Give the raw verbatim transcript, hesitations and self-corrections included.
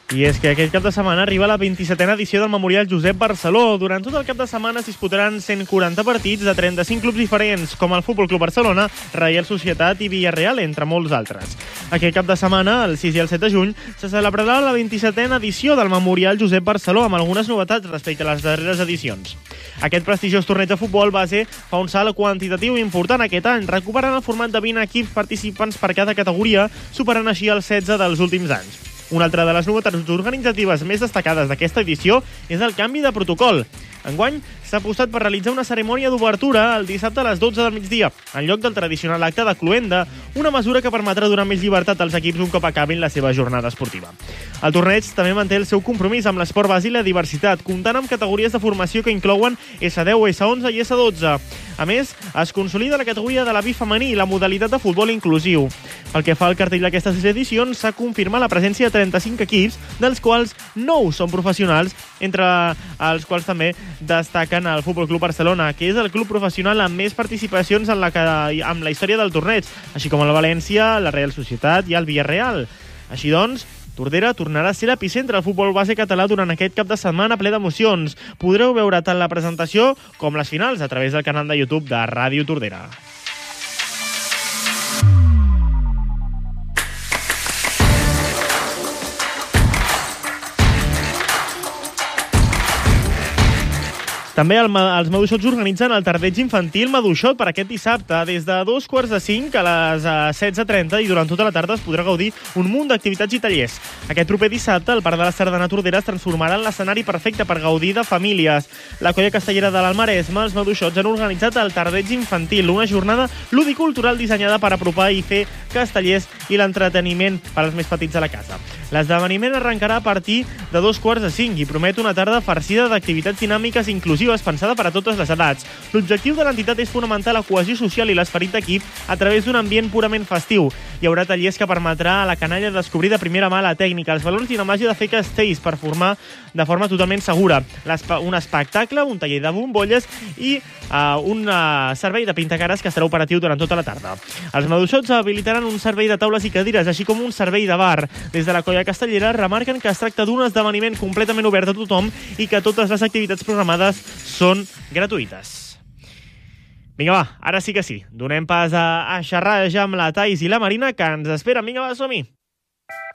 I és que aquest cap de setmana arriba la vint-i-setena edició del Memorial Josep Barceló. Durant tot el cap de setmana es disputaran cent quaranta partits de trenta-cinc clubs diferents, com el Futbol Club Barcelona, Reial Societat i Villarreal, entre molts altres. Aquest cap de setmana, el sis i el set de juny, se celebrarà la vint-i-setena edició del Memorial Josep Barceló, amb algunes novetats respecte a les darreres edicions. Aquest prestigiós torneig de futbol base fa un salt quantitatiu important aquest any, recuperant el format de vint equips participants per cada categoria, superant així els setze dels últims anys. Una altra de les novetats organitzatives més destacades d'aquesta edició és el canvi de protocol. Enguany s'ha apostat per realitzar una cerimònia d'obertura el dissabte a les dotze del migdia, en lloc del tradicional acte de cloenda, una mesura que permetrà donar més llibertat als equips un cop acabin la seva jornada esportiva. El torneig també manté el seu compromís amb l'esport base i la diversitat, comptant amb categories de formació que inclouen essa deu, essa onze i essa dotze. A més, es consolida la categoria de la B femení i la modalitat de futbol inclusiu. Pel que fa al cartell d'aquestes edicions, s'ha confirmat la presència de trenta-cinc equips, dels quals nou són professionals, entre els quals també destaquen el Futbol Club Barcelona, que és el club professional amb més participacions en la, amb la història del torneig, així com el València, la Reial Societat i el Villarreal. Així doncs, Tordera tornarà a ser l'epicentre del futbol base català durant aquest cap de setmana ple d'emocions. Podreu veure tant la presentació com les finals a través del canal de YouTube de Ràdio Tordera. També el, els Maduixots organitzen el tardeig infantil Maduixot per aquest dissabte, des de dos quarts de cinc a les setze trenta, i durant tota la tarda es podrà gaudir un munt d'activitats i tallers. Aquest proper dissabte, el Parc de la Sardana Tordera es transformarà en l'escenari perfecte per gaudir de famílies. La colla castellera de l'Almaresme, els Maduixots, han organitzat el tardeig infantil, una jornada ludicultural dissenyada per apropar i fer castellers i l'entreteniment per als més petits de la casa. L'esdeveniment arrencarà a partir de dos quarts de cinc i promet una tarda farcida d'activitats dinàmiques inclusives pensada per a totes les edats. L'objectiu de l'entitat és fonamentar la cohesió social i l'esperit d'equip a través d'un ambient purament festiu. Hi haurà tallers que permetrà a la canalla descobrir de primera mà la tècnica, els valors i la màgia de fer castells per formar de forma totalment segura. Un espectacle, un taller de bombolles i uh, un uh, servei de pintacares que estarà operatiu durant tota la tarda. Els Maduixots habilitaran un servei de taules i cadires, així com un servei de bar. Des de la colla castellera remarquen que es tracta d'un esdeveniment completament obert a tothom i que totes les activitats programades són gratuïtes. Vinga, va, ara sí que sí. Donem pas a, a xerrar ja amb la Thais i la Marina, que ens esperen. Vinga, va, som-hi!